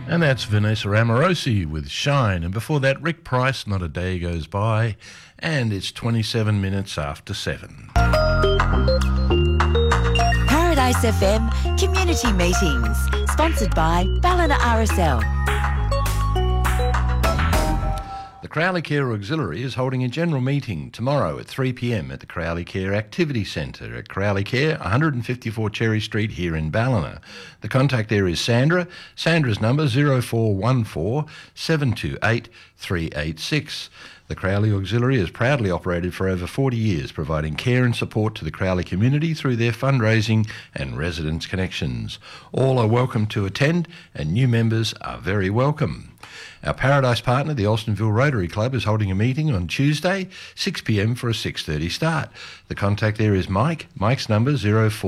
And that's Vanessa Amorosi with Shine. And before that, Rick Price, Not a Day Goes By. And it's 27 minutes after 7. Paradise FM Community Meetings, sponsored by Ballina RSL. The Crowley Care Auxiliary is holding a general meeting tomorrow at 3 p.m. at the Crowley Care Activity Centre at Crowley Care, 154 Cherry Street here in Ballina. The contact there is Sandra. Sandra's number 0414 728 386. The Crowley Auxiliary has proudly operated for over 40 years, providing care and support to the Crowley community through their fundraising and residents' connections. All are welcome to attend, and new members are very welcome. Our Paradise partner, the Alstonville Rotary Club, is holding a meeting on Tuesday, 6 p.m. for a 6:30 start. The contact there is Mike. Mike's number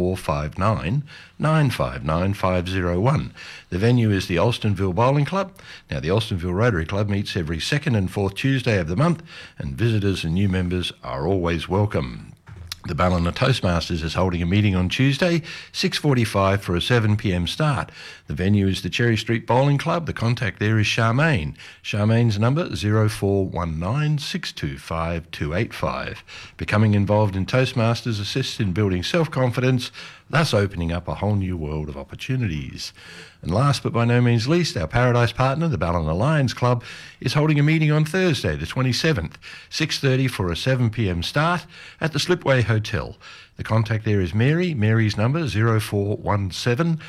0459 959 501. The venue is the Alstonville Bowling Club. Now, the Alstonville Rotary Club meets every second and fourth Tuesday of the month, and visitors and new members are always welcome. The Ballina Toastmasters is holding a meeting on Tuesday, 6:45 for a 7 p.m. start. The venue is the Cherry Street Bowling Club. The contact there is Charmaine. Charmaine's number 0419 625 285. Becoming involved in Toastmasters assists in building self-confidence, thus opening up a whole new world of opportunities. And last but by no means least, our Paradise partner, the Ballina Lions Club, is holding a meeting on Thursday, the 27th, 6:30 for a 7 p.m. start at the Slipway Hotel. The contact there is Mary. Mary's number 0417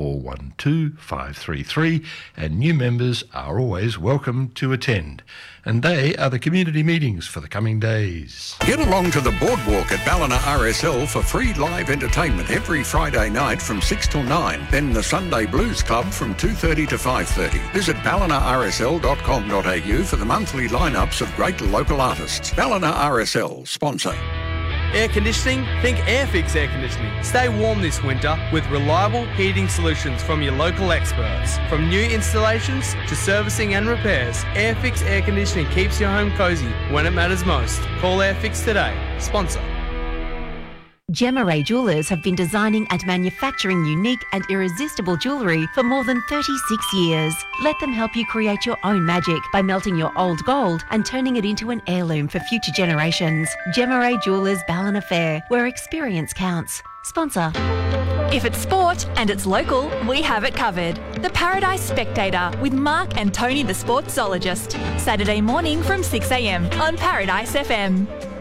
412 533, and new members are always welcome to attend. And they are the community meetings for the coming days. Get along to the boardwalk at Ballina RSL for free live entertainment every Friday night from 6 till 9. Then the Sunday Blues Club from 2:30 to 5:30. Visit ballinarsl.com.au for the monthly lineups of great local artists. Ballina RSL, sponsor. Air conditioning? Think Airfix Air Conditioning. Stay warm this winter with reliable heating solutions from your local experts. From new installations to servicing and repairs, Airfix Air Conditioning keeps your home cosy when it matters most. Call Airfix today. Sponsor. Gemma Ray Jewellers have been designing and manufacturing unique and irresistible jewellery for more than 36 years. Let them help you create your own magic by melting your old gold and turning it into an heirloom for future generations. Gemma Ray Jewellers Ballina Fair, where experience counts. Sponsor. If it's sport and it's local, we have it covered. The Paradise Spectator with Mark and Tony the Sportsologist. Saturday morning from 6 a.m. on Paradise FM.